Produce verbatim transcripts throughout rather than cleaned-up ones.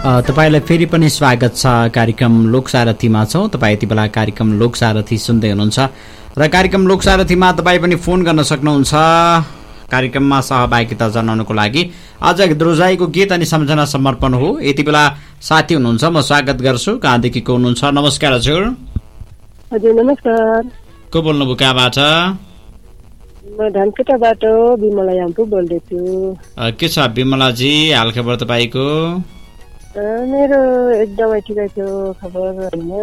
तपाईलाई फेरि पनि स्वागत छ। कार्यक्रम लोकसारथीमा छौँ। तपाईँ यति बेला कार्यक्रम लोकसारथी सुन्दै हुनुहुन्छ र कार्यक्रम लोकसारथीमा तपाईँ पनि फोन गर्न सक्नुहुन्छ कार्यक्रममा सहभागिता जनाउनको लागि। आज द्रोजाईको गीत अनि सम्झना समर्पण हो। यति बेला साथी हुनुहुन्छ, म स्वागत गर्छु। कहाँदेखि को हुनुहुन्छ? नमस्कार हजुर। हजुर नमस्कार। को बोल्नुभयो, कहाँबाट? म धनकुटाबाट बिमला याम्पु बोल्दैछु। के छ बिमलाजी हालखबर तपाईँको? मेरो एकदमै ठिकै छ खबर होइन।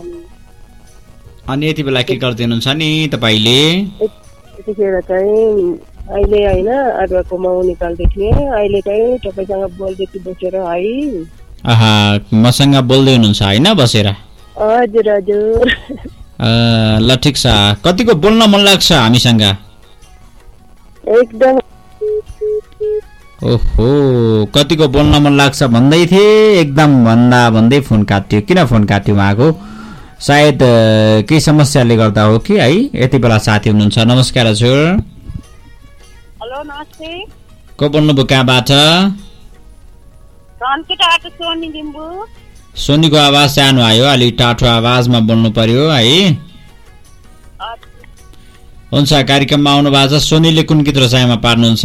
अनि यति बेला के गर्दै हुनुहुन्छ नि तपाईँले? यतिखेर चाहिँ अहिले होइन अदुवाको माउ निकाल्दै थिएँ। अहिले चाहिँ तपाईँसँग बोल्दै थिएँ बसेर है। आहा, मसँग बोल्दै हुनुहुन्छ होइन बसेर? हजुर हजुर। ल ठिक छ। कतिको बोल्न मन लाग्छ हामीसँग? एकदम। ओहो, कतिको बोल्न मन लाग्छ भन्दै थिए, एकदम भन्दा भन्दै फोन काट्यो। किन फोन काट्यो उहाँको? सायद केही समस्याले गर्दा हो कि है। यति बेला साथी हुनुहुन्छ। नमस्कार हजुर। हेलो नमस्ते। को बोल्नुभयो, कहाँबाट? धनकुटाबाट सोनी लिम्बू। सोनीको आवाज सानो आयो, अलिक टाठो आवाजमा बोल्नु पर्यो है। हुन्छ, कार्यक्रममा आउनु भएको छ। सोनीले कुन गीत रचाइमा पार्नुहुन्छ?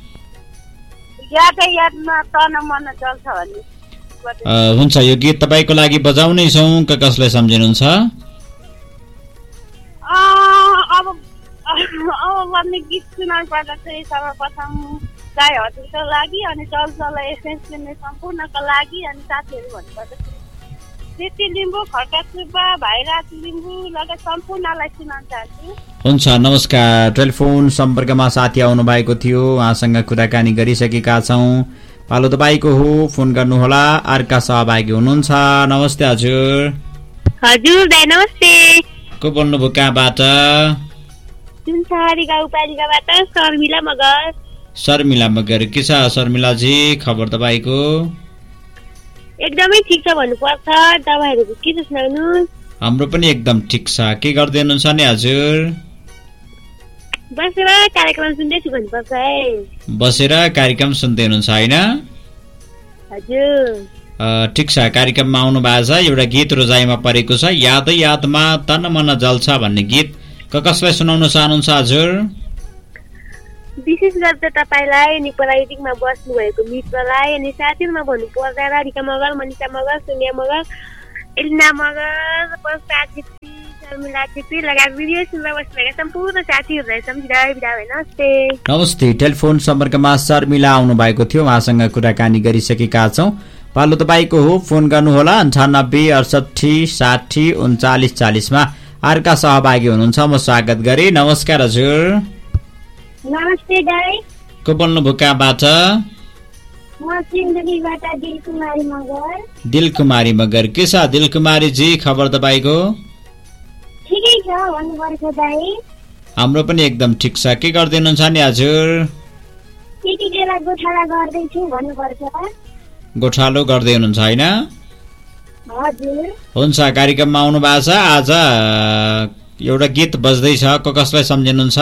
यादै यादमा तन मन जल्छ भन्ने। हुन्छ, यो गीत तपाईँको लागि बजाउनै छौँ। कसलाई सम्झिनुहुन्छ? अब अब भन्ने गीत सुनाउनु पर्दा चाहिँ सर्वप्रथम गाई हजुरको लागि अनि जलजला एसएस सुन्ने सम्पूर्णको लागि अनि साथीहरू भन्नुपर्दा त्यति लिम्बू खड्का सुब्बा भाइराज लिम्बू लगायत सम्पूर्णलाई सुनाउन चाहन्छु। हुन्छ, नमस्कार। टेलिफोन सम्पर्कमा साथी आउनु भएको थियो, उहाँसँग कुराकानी गरिसकेका छौँ। पालो तपाईँको हो, फोन गर्नुहोला। अर्का सहभागी हुनुहुन्छ। नमस्ते हजुर। हजुर दाइ नमस्ते। को बोल्नुभयो, कहाँबाट? सुनसरी गाउँपालिकाबाट शर्मिला मगर। शर्मिला मगर। के छ शर्मिलाजी खबर तपाईँको? एकदमै ठिक छ भन्नुपर्छ। तपाईँहरूको के छ सुनाउनु? हाम्रो पनि एकदम ठिक छ। के गर्दै हुनुहुन्छ नि हजुर? बसेर कार्यक्रम सुन्दैछु भन्नुपर्छ है। बसेर कार्यक्रम सुन्दै हुनुहुन्छ होइन? हजुर ठिक छ। कार्यक्रममा आउनु भएको छ। एउटा गीत रोजाइमा परेको छ, यादै यादमा तन मन जल्छ भन्ने गीत। कसलाई सुनाउन चाहनुहुन्छ हजुर? विशेष गरेर तपाईँलाई अनि प्राविधिकमा बस्नु भएको मित्रलाई अनि साथीहरूमा भन्नु पर्दा राधिका मगर, मनिषा मगर, सोनिया मगर, एलिना मगर, प्रसाद छेत्री, शर्मिला छेत्री लगायत भिडियो सुनेर बस्नुभएका सम्पूर्ण साथीहरूलाई सम्झिँदै बिदा भए। नमस्ते। नमस्ते। टेलिफोन सम्पर्कमा शर्मिला आउनु भएको थियो, उहाँसँग कुराकानी गरिसकेका छौँ। पालो तपाईँको हो, फोन गर्नुहोला अन्ठानब्बे अडसठी साठी उन्चालिस चालिसमा। अर्का सहभागी हुनुहुन्छ, म स्वागत गरेँ। नमस्कार हजुर। नमस्ते दाइ। को बोल्नुभयो, कहाँबाट? म सिन्धुलीबाट दिलकुमारी मगर। दिलकुमारी मगर। के छ दिलकुमारी जी खबर तपाईँको? ठिकै छ भन्नुपर्छ दाइ। हाम्रो पनि एकदम ठिक छ। के गर्दै हुनुहुन्छ नि हजुर? त्यतिखेर गोठाला गर्दैछु भन्नुपर्छ। गोठालो गर्दै हुनुहुन्छ होइन? हजुर। हुन्छ, कार्यक्रममा आउनु भएको छ। आज एउटा गीत बज्दैछ, को कसलाई सम्झिनुहुन्छ?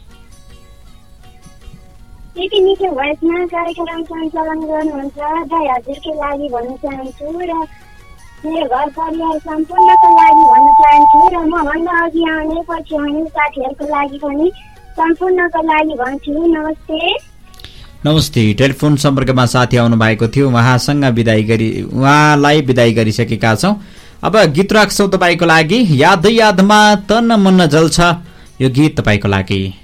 यति मिठो भोइसमा कार्यक्रम सञ्चालन गर्नुहुन्छ दाइ हजुरकै लागि भन्न चाहन्छु र मेरो घर परिवार सम्पूर्णको लागि भन्न चाहन्छु र म भन्दा अघि आउने पछि आउने साथीहरूको लागि पनि सम्पूर्णको लागि भन्छु। नमस्ते। नमस्ते। टेलिफोन सम्पर्कमा साथी आउनु भएको थियो, उहाँसँग बिदाई गरी उहाँलाई बिदाई गरिसकेका छौँ। अब गीत राख्छौँ तपाईँको लागि, यादै यादमा तन मन जल्छ। यो गीत तपाईँको लागि।